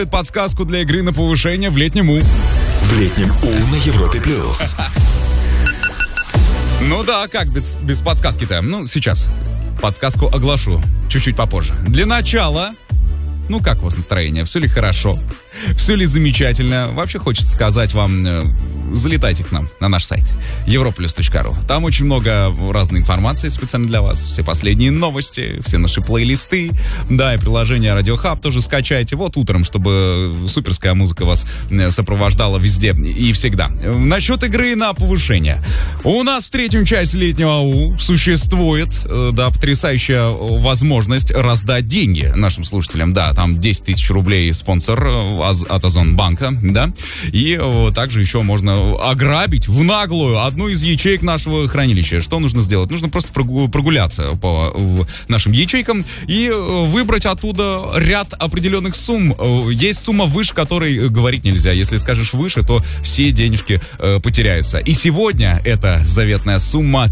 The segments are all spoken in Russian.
Подсказку для игры на повышение в летнем У. В летнем У на Европе плюс. Ну да, как без подсказки-то? Ну, сейчас подсказку оглашу чуть-чуть попозже. Для начала, ну как у вас настроение? Все ли хорошо? Все ли замечательно? Вообще хочется сказать вам, залетайте к нам на наш сайт europlus.ru. Там очень много разной информации специально для вас. Все последние новости, все наши плейлисты. Да, и приложение Radio Hub тоже скачайте. Вот утром, чтобы суперская музыка вас сопровождала везде и всегда. Насчет игры на повышение. У нас в третьем часе летнего АУ существует, да, потрясающая возможность раздать деньги нашим слушателям. Да, там 10 тысяч рублей спонсор от Озонбанка, да. И также еще можно ограбить в наглую одну из ячеек нашего хранилища. Что нужно сделать? Нужно просто прогуляться по нашим ячейкам и выбрать оттуда ряд определенных сумм. Есть сумма, выше которой говорить нельзя. Если скажешь выше, то все денежки потеряются. И сегодня эта заветная сумма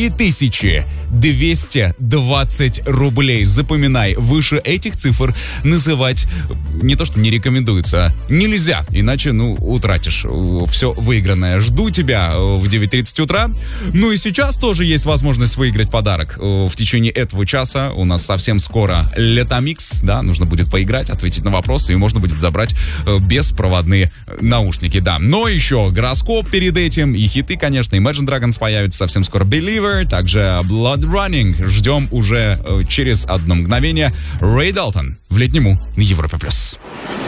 3220 рублей. Запоминай, выше этих цифр называть не то, что не рекомендуется, нельзя. Иначе, утратишь все выигранное. Жду тебя в 9:30 утра. Ну и сейчас тоже есть возможность выиграть подарок. В течение этого часа у нас совсем скоро Летомикс, да, нужно будет поиграть, ответить на вопросы, и можно будет забрать беспроводные наушники, да. Но еще гороскоп перед этим, и хиты, конечно, Imagine Dragons появится совсем скоро, Believer, также Blood Running. Ждем уже через одно мгновение. Рэй Далтон в летнем У на Европе+.